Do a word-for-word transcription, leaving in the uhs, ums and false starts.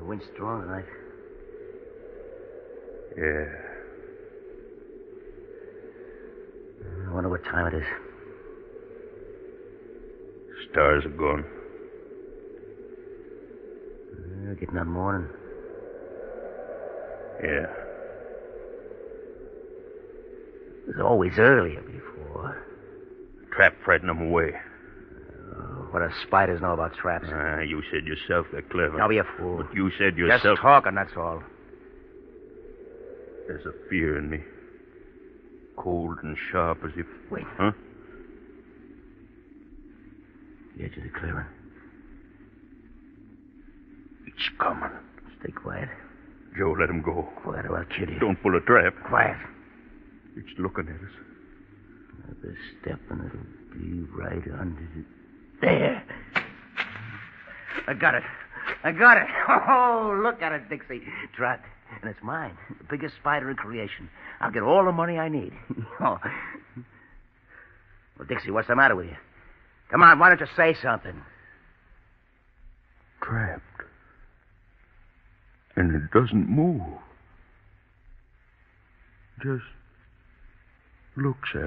The wind's strong tonight. Yeah. I wonder what time it is. Stars are gone. Uh, getting up morning. Yeah. It was always earlier before. Trap frightened them away. Uh, what do spiders know about traps? Ah, you said yourself they're clever. Don't be a fool. But you said yourself... Just talking, that's all. There's a fear in me. Cold and sharp as if... Wait. Huh? The edge of the clearing. It's coming. Stay quiet. Joe, let him go. Quiet or I'll kill you. Don't pull a trap. Quiet. It's looking at us. Another step and it'll be right under it. There. I got it. I got it. Oh, look at it, Dixie. Trap. And it's mine. The biggest spider in creation. I'll get all the money I need. Oh. Well, Dixie, what's the matter with you? Come on, why don't you say something? Trapped. And it doesn't move. Just looks at